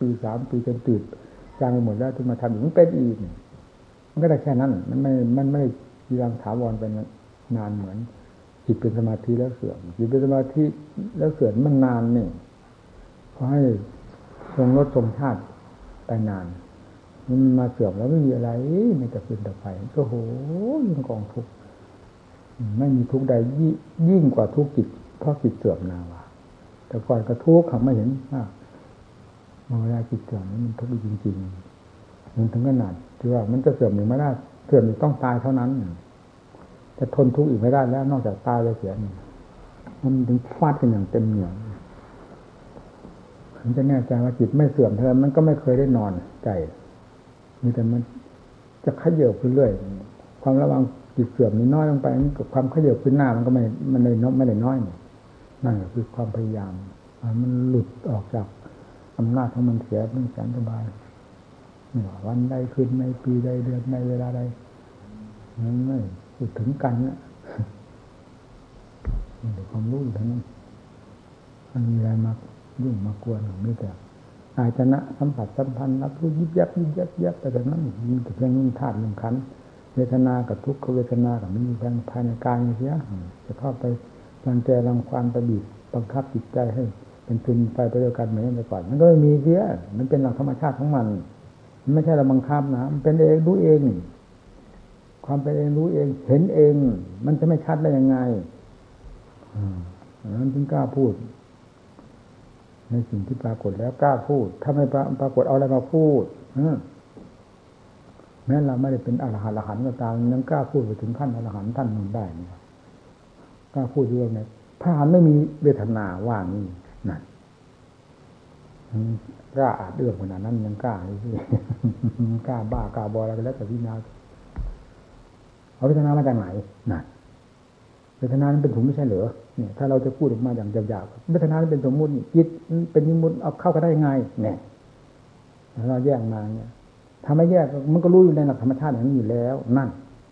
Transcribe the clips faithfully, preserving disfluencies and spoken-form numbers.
ปีสามปีจนตื่นจางไปหมดแล้วถึงมาทำอีกมันเป็นอีกมันก็ได้แค่นั้นมันไม่มันไม่ยังถาวรไปนานเหมือนจิตเป็นสมาธิแล้วเสื่อมจิตเป็นสมาธิแล้วเสื่อมมันนานนี่ขอให้ทรงรสทรงชาติไปนานมันมาเสื่อมแล้วไม่มีอะไรไม่แต่เป็นแต่ไฟก็โหยิ่งกองทุกข์ไม่มีทุกข์ใดยิ่งกว่าทุกข์จิตเพราะจิตเสื่อมนาวาแต่ก่อนก็ทุกข์เขาไม่เห็นว่าเวลาจิตเสื่อมมันทุกข์จริงๆมันถึงขนาดที่ว่ามันจะเสื่อมหรือไม่ได้เสื่อมต้องตายเท่านั้นจะทนทุกข์อีกไม่ได้แล้วนอกจากตายแล้วเสียมันถึงฟาดกันอย่างเต็มเหนี่ยวมันจะแน่ใจว่าจิตไม่เสื่อมเท่านั้นมันก็ไม่เคยได้นอนใจมีแต่มันจะขยับขึ้นเรื่อยความระวังจิตเสื่อมนี่น้อยลงไปกับความขยับขึ้นหน้ามันก็ไม่มันเลยไม่ได้น้อยนั่นคือความพยายามมันหลุดออกจากอำนาจของมันเสียมันแสนสบายวันใดคืนในปีใดเดือนในเวลาใดนั้นไม่พูดถึงกันนะมีความรู้อยู่เท่านั้นมันมีอะไรมายุ่งมากวนไม่แต่อายชนะสัมผัสสัมพันธ์รับรู้ยิบยับยิบยับยับแต่นั้นมีแต่เรื่องนุ่นธาตุเรื่องขันธ์เวทนากับทุกขเวทนากับมันมีภายในกายเสียจะเข้าไปรังแกรังควานประบีบบังคับจิตใจให้เป็นทุนไปไปด้วยกันเหมือนแต่ก่อนมันก็ไม่มีเสียมันเป็นหลักธรรมชาติของมันมันไม่ใช่เราบังคับนะมันเป็นเองรู้เองความเป็นเองรู้เองเห็นเองมันจะไม่ชัดได้ยังไงนั้นถึงกล้าพูดในสิ่งที่ปรากฏแล้วกล้าพูดถ้าไม่ปรากฏเอาอะไรมาพูดแม้เราไม่ได้เป็นอรหันต์อรหันต์ก็ตามยังกล้าพูดไปถึงขั้นอรหันต์ท่านนู้นได้กล้าพูดเรื่องนี้พระอรหันต์ไม่มีเวทนาว่านี่นั่นกล้าอาจเอื้อมขนาดนั้นยังกล้าเลยที่กล้าบ้ากล้าบออะไรก็แล้วแต่พิจารณาเอาเวทนามาจากไหนนั่นเวทนานั้นเป็นถุงไม่ใช่เหรอเนี่ยถ้าเราจะพูดออกมาอย่างหยาบๆเวทนานั้นเป็นสมมุติจิตเป็นนิมุติเอาเข้ากันได้ยังไงเนี่ยเราแยกมาเนี่ยถ้าไม่แยกมันก็รู้อยู่ในหลักธรรมชาติอย่างนี้อยู่แล้วนั่น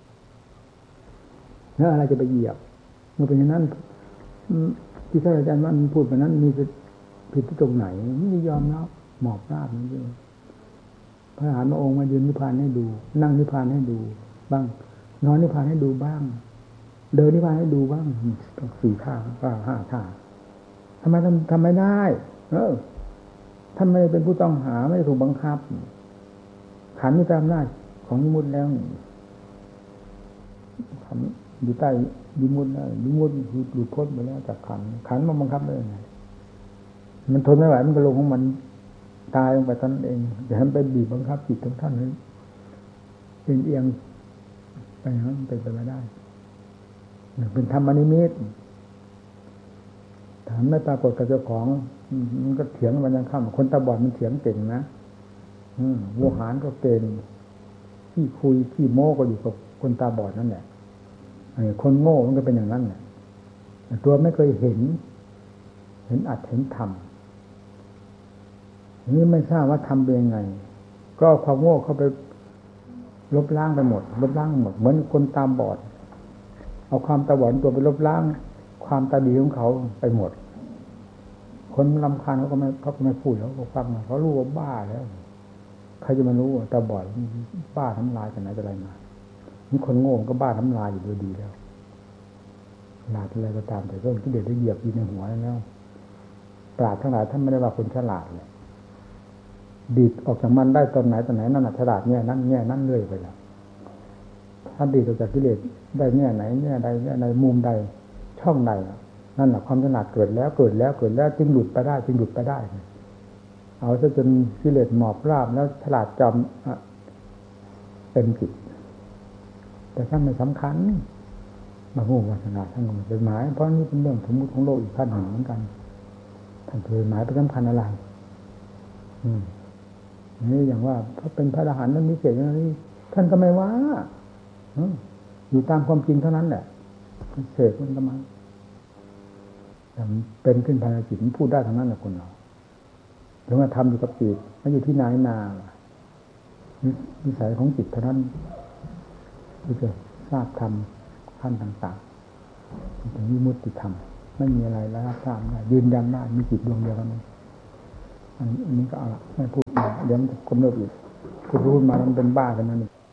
แล้วอะไรจะไปเหยียบเมื่อเป็นอย่างนั้นที่ท่านอาจารย์ว่ามันพูดแบบนั้นมีผิดที่ตรงไหนไม่ยอมรับหมอบราบนี่เองพระอรหันต์พระองค์มายืนนิพพานให้ดูนั่งนิพพานให้ดูบ้างนอนนิพพานให้ดูบ้างเดินนิพพานให้ดูบ้างต้องสี่ท่าห้าห้าท่าทำไมทำทำไม่ได้เออท่านไม่เป็นผู้ต้องหาไม่ได้ถูกบังคับขันธ์มีตามอำนาจของวิมุตติแล้วทำอยู่ใต้วิมุตติแล้ววิมุตติคือหลุดพ้นไปแล้วจากขันธ์ขันธ์มันบังคับได้ยังไงมันทนไม่ไหวมันก็ลงของมันตายลงไปท่านเองอย่าให้ไปบีบบังคับจิตของท่านให้เอียงเอียงไปอย่างนั้นเป็นไปไม่ได้เป็นธรรมนิมิตถามไม่ปรากฏกับเจ้าของมันก็เถียงวันยังค่ำคนตาบอดมันเถียงเก่งนะโวหารก็เก่งที่คุยที่โม้ก็อยู่กับคนตาบอดนั่นแหละคนโง่มันก็เป็นอย่างนั้นแหละตัวไม่เคยเห็นเห็นอัดเห็นทำนี่ไม่ทราบว่าทำเป็นยังไงก็ความโง่เข้าไปลบล้างไปหมดลบล้างหมดเหมือนคนตาบอดเอาความตาบอดตัวไปลบล้างความตาดีของเขาไปหมดคนรำคาญเขาก็ไม่เขาก็ไม่พูดแล้วเขาฟังเขารู้ว่าบ้าแล้วใครจะมารู้ว่าตาบอดบ้าทำลายกันไหนแต่ไรมานี่คนโง่ก็บ้าทำลายอยู่โดยดีแล้วหลาดอะไรก็ตามแต่ก็ที่เด็ดได้เหยียบอยู่ในหัวแล้วปราชญ์ทั้งหลายท่านไม่ได้ว่าคนฉลาดเลยดีดออกจากมันได้ตอนไหนตอนไหนนั่นน่ะฉลาดแง่นั้นแง่นั้นเรื่อยไปแล้วถ้าดีดออกจากกิเลสได้แง่ไหนแง่ใดแง่ใดมุมใดช่องใดนั่นแหละความฉลาดเกิดแล้วเกิดแล้วเกิดแล้วจึงหลุดไปได้จึงหลุดไปได้เอาซะจนกิเลสหมอบราบแล้วฉลาดจำเต็มจิตแต่ท่านไม่สำคัญมาหูวาสนาท่านก็ไม่เป็นหมายเพราะนี่เป็นเรื่องสมมุติของโลกอีกขั้นหนึ่งเหมือนกันท่านเคยหมายไปสำคัญอะไรอืมนี่อย่างว่าพระเป็นพระอรหันต์นั้นมีเศษอย่างนี้ท่านก็ไม่ว่าอยู่ตามความจริงเท่านั้นแหละเศษมันก็มาแต่มันเป็นขึ้นภายในจิตมันพูดได้ทั้งนั้นแหละคนเราถึงว่าทำอยู่กับจิตไม่อยู่ที่ไหนนานิสัยของจิตเท่านั้นที่จะทราบธรรมขั้นต่างๆถึงวิมุตติธรรมไม่มีอะไรแล้วทราบได้ยืนยันได้มีจิตดวงเดียวกันอันนี้ก็เอาละไม่พูดเดี๋ยวมันจะกำเริบอีกพูดรู้มามันเป็นบ้ากันนั่นเอง